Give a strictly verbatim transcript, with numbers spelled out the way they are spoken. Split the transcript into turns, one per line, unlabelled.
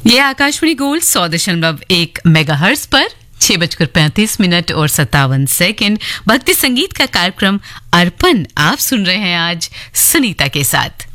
ये आकाशवाणी गोल्ड सौ दशमलव एक मेगाहर्ट्ज पर छह बजकर पैंतीस मिनट और सत्तावन सेकंड भक्ति संगीत का कार्यक्रम अर्पण आप सुन रहे हैं आज सुनीता के साथ।